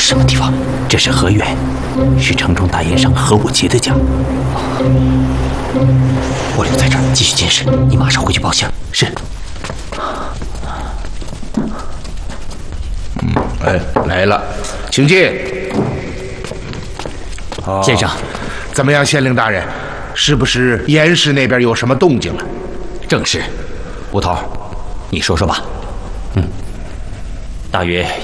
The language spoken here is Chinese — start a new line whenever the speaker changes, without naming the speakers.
什么地方？这是河源，是城中大盐商何武杰的家。我留在这儿继续监视，你马上回去报信。是。
哎，来了，请进。
先生，
怎么样，县令大人？是不是严氏那边有什么动静了？
正是。吴头，你说说吧。大约